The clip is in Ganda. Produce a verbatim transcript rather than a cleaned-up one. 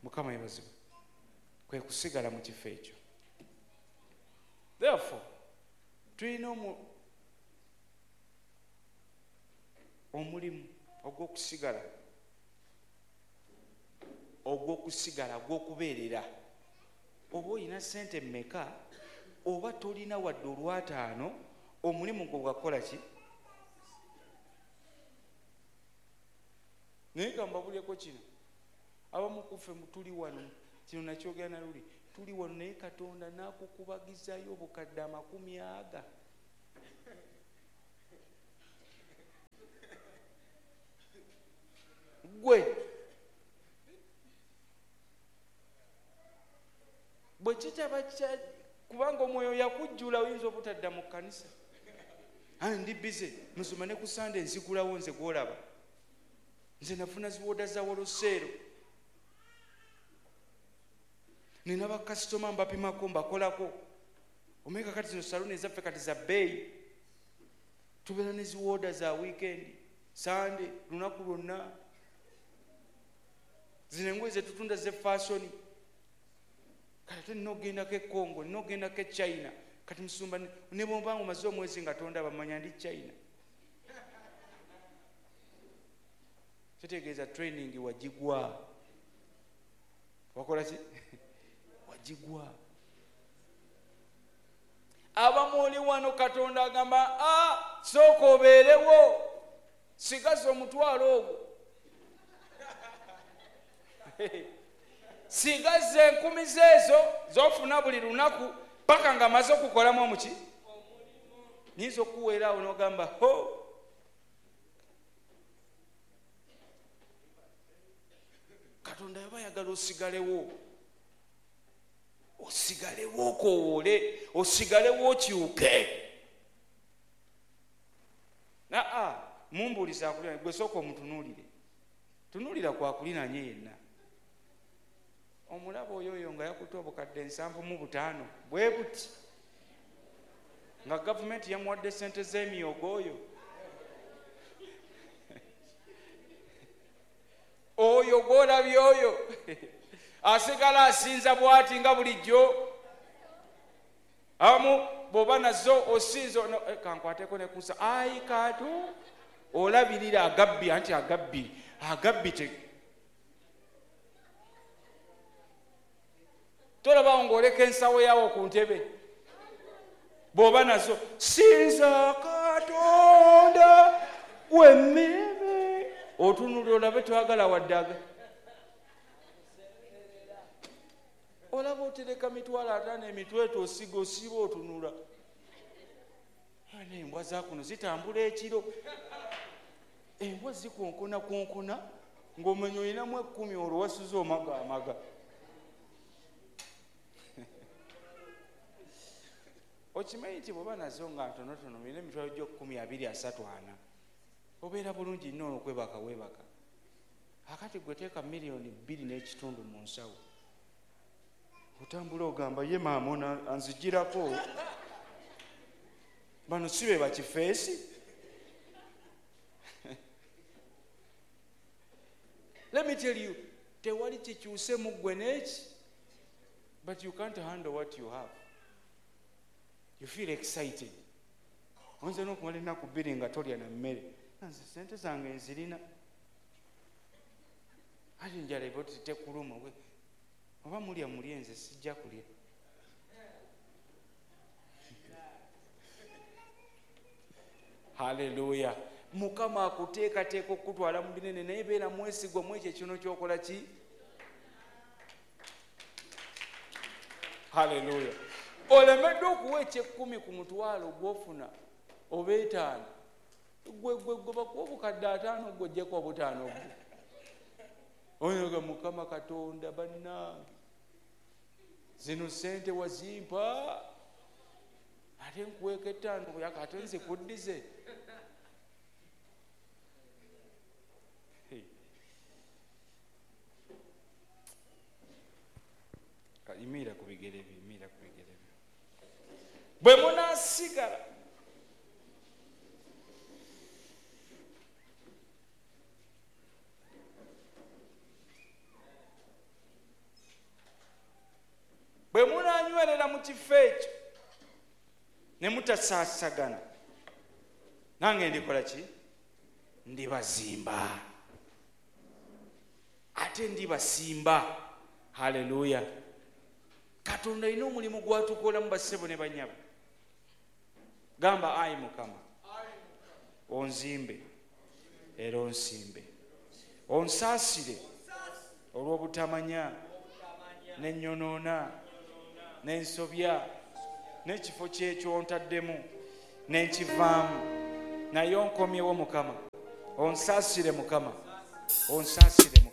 Mukama yebazibwe. Kwe kusigala mu kifo ekyo. Therefore tulina omulimu ogw'okusigala ogw'okusigala ogw'okubeerera. Oba olina ssente mmeka oba tolina wadde olwataano, omulimu gwo gwakola ki? Naye ka mbabuleko kino, abamu kuffe tuli wano, kino nakyogera na luli, tuli wano naye Katonda n'akukubagizayo obukadde amakumi aga. Gwe bwe kitaba kya kubanga omwoyo yakujjula oyinza obutadda mu kkanisa. Ayi ndi bize musoma ne ku Sunday nzigulawo nze gwolaba. Nze nafuna ziwoda za Woloseero. Nina bakasitoma mbapimako mbakolako. Omeka kati zino saluni ezaffe kati za bbeeyi. Tubeera ne ziwoda za weekend, Sunday, lunaku lwonna. Zino engoye ze tutunda ze fashion. Kati nina ogendako e Congo, nina ogendako e China. Kati musumba ne bw'oba omaze omwezi nga tonda bamanya ndi China. Kitegeeza training wagigwa. Wakola ki? Wagigwa. Abamu oli wano Katonda agamba, ah, sooka obeerewo, sigaza omutwalo ogwo. Sigaza enkumi zeezo z'ofuna buli lunaku paka nga amaze okukolamu omuki. Nyinza okuweera awo n'ogamba, ho, Katonda yaba ayagala osigalewo. Osigalewo okowoole, osigalewo okyuke. Naa mumbuuliza akulina, gwe sooka omutunuulire. Tunuulira kwakulinanye yenna. Omulaba oyo oyo nga yakutte obukadde nsanvu mu butaano bwe buti, nga gavumenti yamuwadde ssente z'emyogo oyo. Oyo gw'olabye oyo asigala asinza bw'ati nga bulijjo. Abamu bw'oba nazo osinza kankwateko ne kusa, ayi Kato olabirira agabbi, anti agabbi agabbi te tolaba ng'oleka ensawo yawo ku ntebe. Bw'oba nazo sinza Katonda wemmeme, otunulira olabe twagala waddaga. Olaba otereka mitwalo ataano emitweto osiga osiba otunula. Ane embwa zakuno zitambula ekiro. Embwa zikonkona konkona ng'omenya olinamu ekkumi olwo wasuza omaga amaga. Okimanyi nti bw'oba nazo nga ntonotono olina emitwalo gyo kkumi abiri asatu ana, obeera bulungi nnyo okwebaka weebaka. Akati gwe teeka miliyoni bbiri n'ekitundu mu nsawo, otambula ogamba ye maama anzigirako. Bano si be bakifeesi. Let me tell you, tewali kikyuse mu ggwe n'eki, but you can't handle what you have. You feel excited. Oyinza n'okumala ennaku bbiri nga tolya na mmere. Nze ssente zange nzirina. Ate njala eba oti tekuluma. Oba mulya mulye, nze sijja kulya. Haleluya. Mukama akuteekateeka okutwala mu binene, naye beera mwesigwa mu ekyo kino ky'okola ki? Haleluya. Olemedde okuwa eky'ekkumi ku mutwalo gw'ofuna oba etaano, gwe gwe gwe bakuwa obukadde ataano gw'oggyeko obutaano bwo. Oyoga Mukama Katonda bannange, zino ssente wazimpa, ate nkuweeko ettaano buyaka ate nze kuddize. Yimiira ku bigere byo, yimiira ku bigere byo. Bwe munaasigala munywerera mu kifo ekyo ne mutasaasagana, nange ndikola ki? Ndibazimba ate ndibasimba. Haleluya! Katonda alina omulimu gwatukola mu bassebo ne banyabo. Gamba ayi Mukama, onzimbe era onsimbe, onsaasire olw'obutamanya n'ennyonoona n'ensobya n'ekifo kyekyo ntaddemu n'enkivaamu, naye onkomyewo Mukama, onsaasire Mukama, onsaasire Mukama.